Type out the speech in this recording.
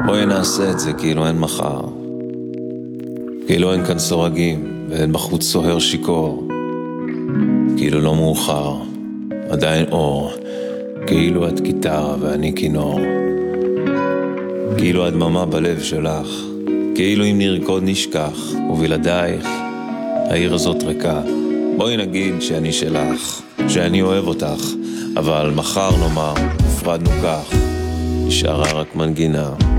בואי נעשה את זה כאילו אין מחר, כאילו אין כאן סורגים ואין בחוץ סוהר שיקור, כאילו לא מאוחר, עדיין אור, כאילו את גיטרה ואני כינור, כאילו הדממה בלב שלך, כאילו אם נרקוד נשכח ובלעדייך העיר הזאת ריקה. בואי נגיד שאני שלך, שאני אוהב אותך, אבל מחר נאמר, נפרדנו כך, נשארה רק מנגינה.